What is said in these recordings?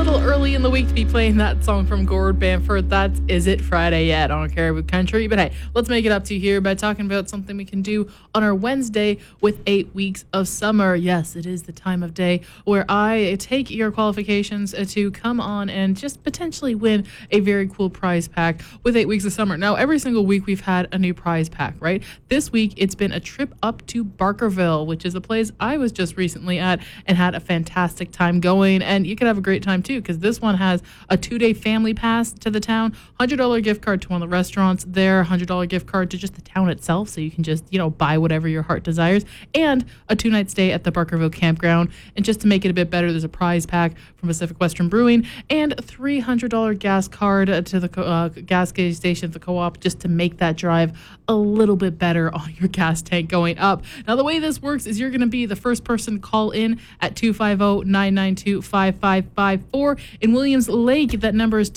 little early in the week to be playing that song from Gord Bamford. That's Is It Friday Yet on Caribou Country. But hey, let's make it up to you here by talking about something we can do on our Wednesday with 8 weeks of summer. Yes, it is the time of day where I take your qualifications to come on and just potentially win a very cool prize pack with 8 weeks of summer. Now, every single week we've had a new prize pack, right? This week it's been a trip up to Barkerville, which is a place I was just recently at and had a fantastic time going. And you could have a great time too, because this one has a 2-day family pass to the town, $100 gift card to one of the restaurants there, $100 gift card to just the town itself, so you can just, buy whatever your heart desires, and a 2-night stay at the Barkerville campground. And just to make it a bit better, there's a prize pack from Pacific Western Brewing and a $300 gas card to the gas station at the co-op, just to make that drive a little bit better on your gas tank going up. Now, the way this works is you're going to be the first person to call in at 250-992-5554. In Williams Lake, that number is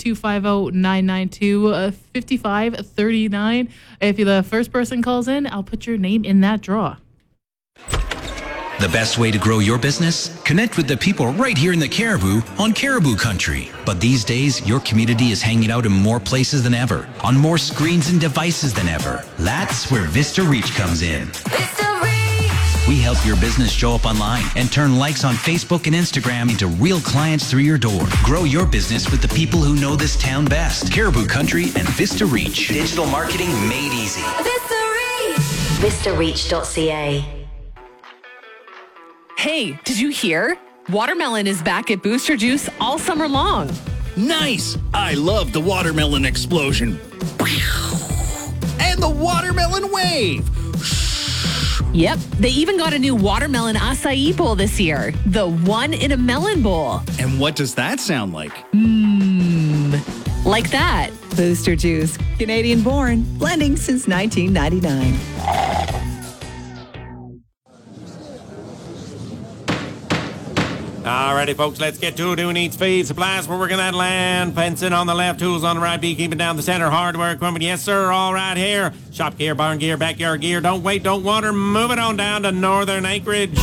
250-992-5539. If you're the first person calls in, I'll put your name in that draw. The best way to grow your business? Connect with the people right here in the Caribou on Caribou Country. But these days, your community is hanging out in more places than ever, on more screens and devices than ever. That's where Vista Reach comes in. Vista Reach! We help your business show up online and turn likes on Facebook and Instagram into real clients through your door. Grow your business with the people who know this town best. Caribou Country and Vista Reach. Digital marketing made easy. Vista Reach! VistaReach.ca. Hey, did you hear? Watermelon is back at Booster Juice all summer long. Nice! I love the watermelon explosion. And the watermelon wave. Yep, they even got a new watermelon acai bowl this year. The one in a melon bowl. And what does that sound like? Like that. Booster Juice, Canadian born, blending since 1999. Alrighty, folks, let's get to it. Who needs feed? Supplies for working that land. Fencing on the left, tools on the right, beekeeping down the center, hardware equipment. Yes, sir, all right here. Shop gear, barn gear, backyard gear. Don't wait, don't water. Move it on down to Northern Acreage.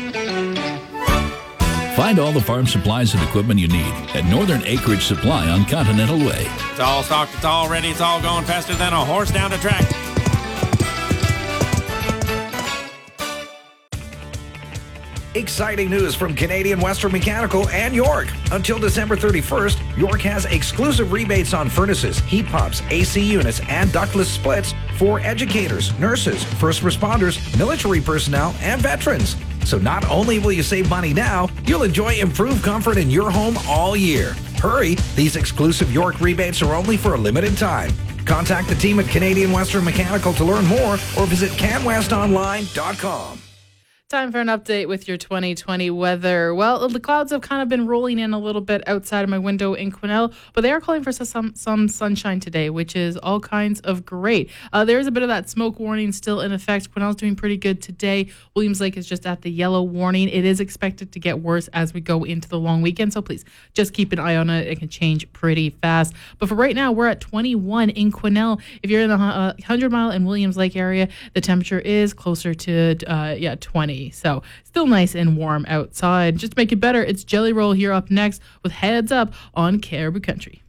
Find all the farm supplies and equipment you need at Northern Acreage Supply on Continental Way. It's all stocked, it's all ready, it's all going faster than a horse down the track. Exciting news from Canadian Western Mechanical and York. Until December 31st, York has exclusive rebates on furnaces, heat pumps, AC units, and ductless splits for educators, nurses, first responders, military personnel, and veterans. So not only will you save money now, you'll enjoy improved comfort in your home all year. Hurry, these exclusive York rebates are only for a limited time. Contact the team at Canadian Western Mechanical to learn more or visit canwestonline.com. Time for an update with your 2020 weather. Well, the clouds have kind of been rolling in a little bit outside of my window in Quesnel, but they are calling for some sunshine today, which is all kinds of great. There is a bit of that smoke warning still in effect. Quesnel's doing pretty good today. Williams Lake is just at the yellow warning. It is expected to get worse as we go into the long weekend, so please just keep an eye on it. It can change pretty fast. But for right now, we're at 21 in Quesnel. If you're in the 100 Mile and Williams Lake area, the temperature is closer to 20. So still nice and warm outside. Just to make it better, it's Jelly Roll here up next with Heads Up on Caribou Country.